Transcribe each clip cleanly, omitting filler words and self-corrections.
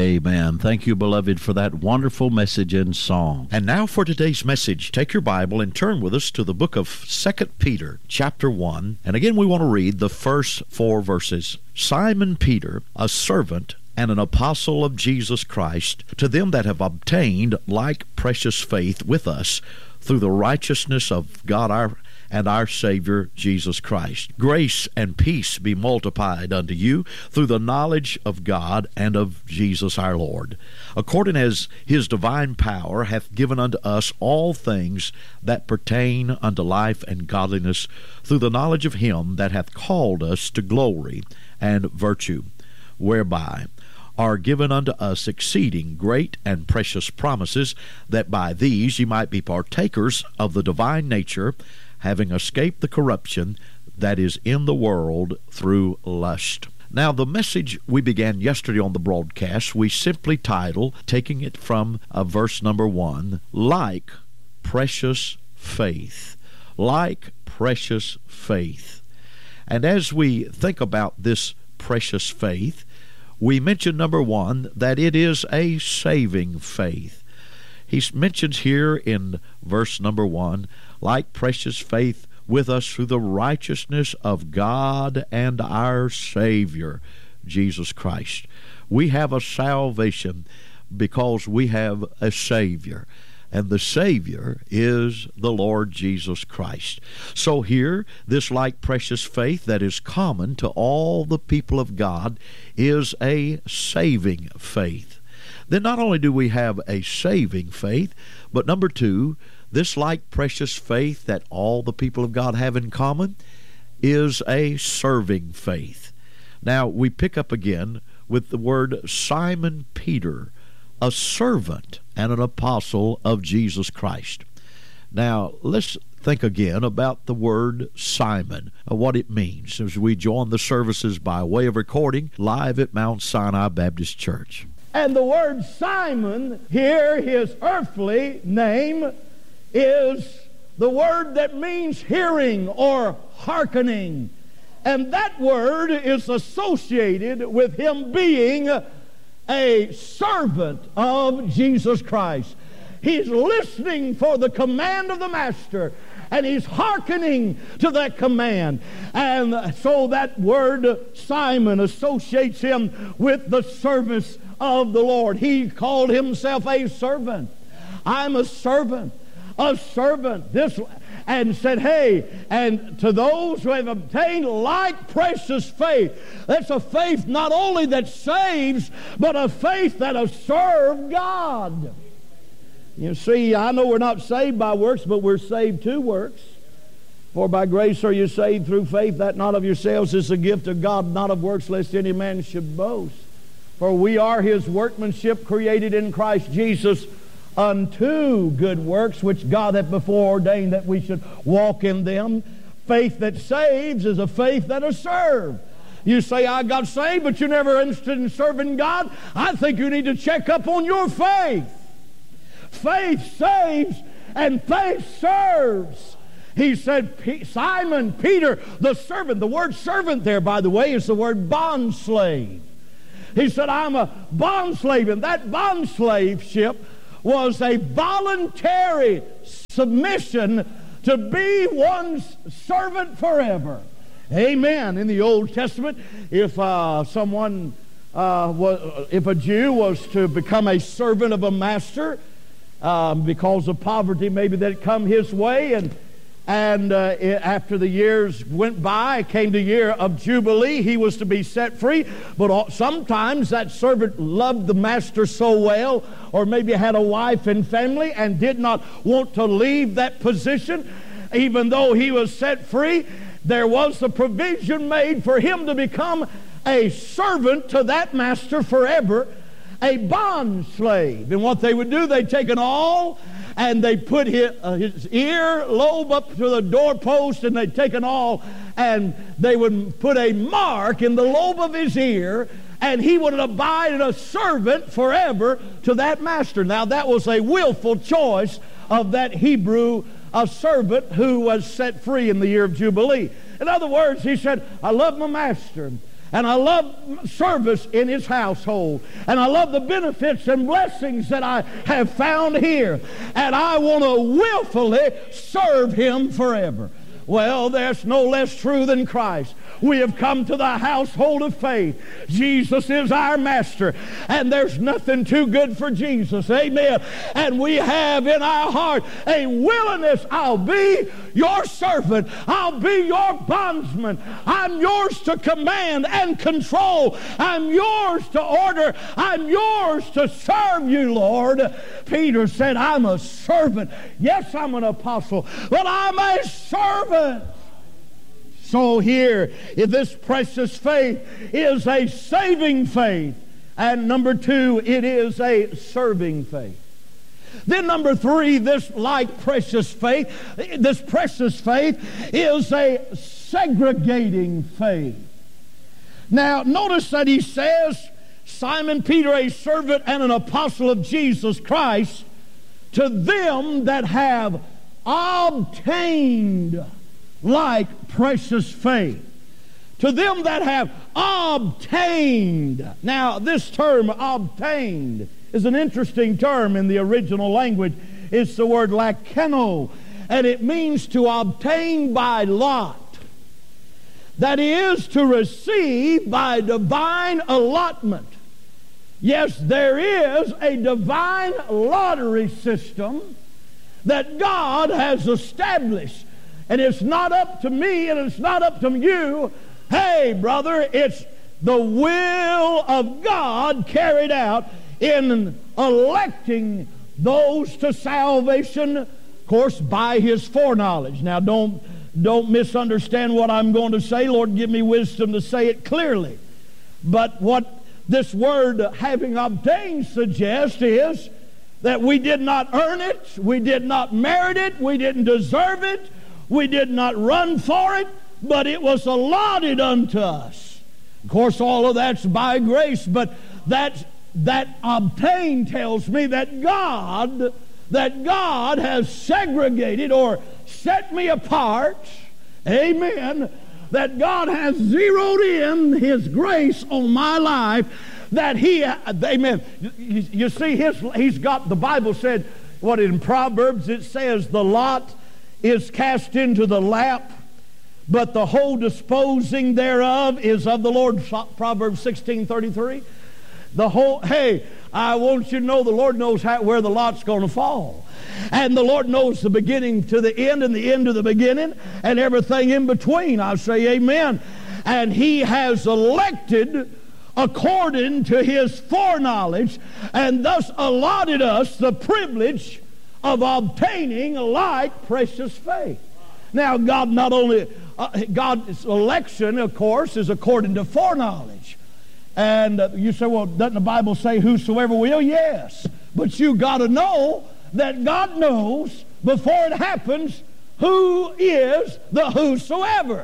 Amen. Thank you, beloved, for that wonderful message and song. And now for today's message. Take your Bible and turn with us to the book of 2 Peter, chapter 1. And again, we want to read the first 4 verses. Simon Peter, a servant and an apostle of Jesus Christ, to them that have obtained like precious faith with us through the righteousness of God our Savior Jesus Christ. Grace and peace be multiplied unto you through the knowledge of God and of Jesus our Lord, according as his divine power hath given unto us all things that pertain unto life and godliness, through the knowledge of him that hath called us to glory and virtue, whereby are given unto us exceeding great and precious promises, that by these ye might be partakers of the divine nature, having escaped the corruption that is in the world through lust. Now, the message we began yesterday on the broadcast, we simply titled, taking it from verse number 1, Like Precious Faith. Like precious faith. And as we think about this precious faith, we mentioned, number 1, that it is a saving faith. He mentions here in verse number 1, like precious faith with us through the righteousness of God and our Savior, Jesus Christ. We have a salvation because we have a Savior, and the Savior is the Lord Jesus Christ. So here, this like precious faith that is common to all the people of God is a saving faith. Then not only do we have a saving faith, but number 2, this like precious faith that all the people of God have in common is a serving faith. Now, we pick up again with the word Simon Peter, a servant and an apostle of Jesus Christ. Now, let's think again about the word Simon, what it means, as we join the services by way of recording live at Mount Sinai Baptist Church. And the word Simon here, his earthly name, is the word that means hearing or hearkening. And that word is associated with him being a servant of Jesus Christ. He's listening for the command of the Master, and he's hearkening to that command. And so that word Simon associates him with the service of the Lord. He called himself a servant. I'm a servant. A servant. And said, hey, and to those who have obtained like precious faith. That's a faith not only that saves, but a faith that has served God. You see, I know we're not saved by works, but we're saved to works. For by grace are you saved through faith, that not of yourselves is a gift of God, not of works, lest any man should boast. For we are his workmanship, created in Christ Jesus unto good works, which God hath before ordained that we should walk in them. Faith that saves is a faith that is served. You say, I got saved, but you're never interested in serving God. I think you need to check up on your faith. Faith saves and faith serves. He said, Simon Peter, the servant. The word servant there, by the way, is the word bondslave. He said, I'm a bondslave, and that bondslaveship was a voluntary submission to be one's servant forever. Amen. In the Old Testament, if a Jew was to become a servant of a master because of poverty, maybe that had come his way, and after the years went by, came the year of Jubilee, he was to be set free. But sometimes that servant loved the master so well, or maybe had a wife and family and did not want to leave that position, even though he was set free. There was a provision made for him to become a servant to that master forever, a bond slave. And what they would do, they'd take an awl and they put his ear lobe up to the doorpost, and they'd take an awl and they would put a mark in the lobe of his ear, and he would abide as a servant forever to that master. Now that was a willful choice of that Hebrew servant who was set free in the year of Jubilee. In other words, he said, I love my master, And I love service in His household. And I love the benefits and blessings that I have found here. And I want to willfully serve Him forever. Well, that's no less true than Christ. We have come to the household of faith. Jesus is our master, and there's nothing too good for Jesus. Amen. And we have in our heart a willingness. I'll be your servant. I'll be your bondsman. I'm yours to command and control. I'm yours to order. I'm yours to serve you, Lord. Peter said, I'm a servant. Yes, I'm an apostle, but I'm a servant. So here, this precious faith is a saving faith. And number two, it is a serving faith. Then number three, this precious faith is a segregating faith. Now, notice that he says, Simon Peter, a servant and an apostle of Jesus Christ, to them that have obtained like precious faith. To them that have obtained. Now, this term, obtained, is an interesting term in the original language. It's the word lakeno, and it means to obtain by lot. That is, to receive by divine allotment. Yes, there is a divine lottery system that God has established. And it's not up to me and it's not up to you. Hey, brother, it's the will of God carried out in electing those to salvation, of course, by His foreknowledge. Now, don't misunderstand what I'm going to say. Lord, give me wisdom to say it clearly. But what this word having obtained suggests is that we did not earn it, we did not merit it, we didn't deserve it, we did not run for it, but it was allotted unto us. Of course, all of that's by grace, but that obtained tells me that God has segregated or set me apart. Amen. That God has zeroed in His grace on my life. That He, amen. You see, He's got, the Bible said, what in Proverbs it says, the lot is cast into the lap, but the whole disposing thereof is of the Lord. Proverbs 16:33. Hey, I want you to know the Lord knows where the lot's going to fall. And the Lord knows the beginning to the end and the end to the beginning and everything in between. I say amen. And He has elected according to His foreknowledge and thus allotted us the privilege of obtaining like precious faith. Now, God not only, God's election, of course, is according to foreknowledge. And you say, well, doesn't the Bible say whosoever will? Yes. But you got to know that God knows before it happens who is the whosoever.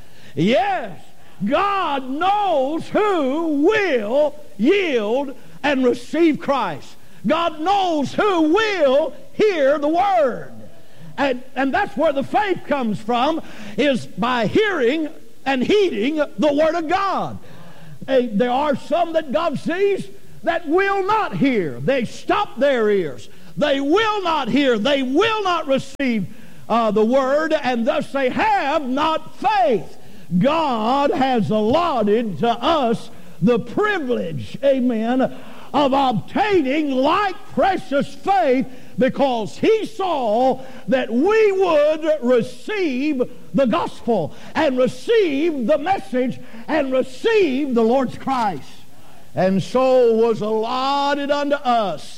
Yes. God knows who will yield and receive Christ. God knows who will hear the Word. And that's where the faith comes from, is by hearing and heeding the Word of God. There are some that God sees that will not hear. They stop their ears. They will not hear. They will not receive the Word, and thus they have not faith. God has allotted to us the privilege, amen, of obtaining like precious faith, because He saw that we would receive the gospel and receive the message and receive the Lord's Christ. And so was allotted unto us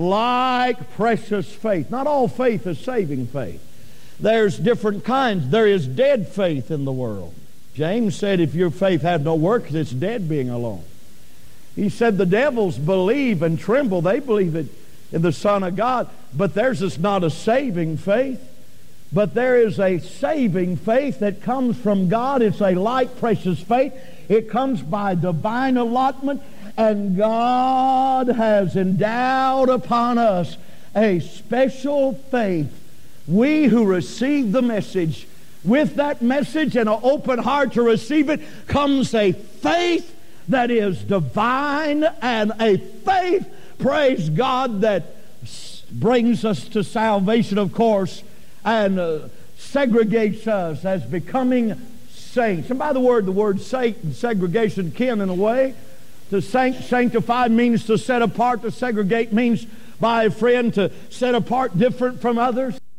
like precious faith. Not all faith is saving faith. There's different kinds. There is dead faith in the world. James said, if your faith had no works, it's dead being alone. He said the devils believe and tremble. They believe it in the Son of God. But theirs is not a saving faith. But there is a saving faith that comes from God. It's a like precious faith. It comes by divine allotment. And God has endowed upon us a special faith. We who receive the message with that message and an open heart to receive it comes a faith that is divine, and a faith, praise God, that brings us to salvation, of course, and segregates us as becoming saints. And by the word saint and segregation kin in a way. To sanctify means to set apart. To segregate means, by a friend, to set apart different from others.